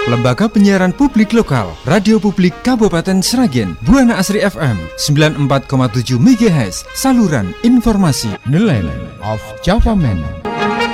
Lembaga Penyiaran Publik Lokal, Radio Publik Kabupaten Sragen, Buana Asri FM 94,7 MHz, saluran informasi. The Land of Java Man.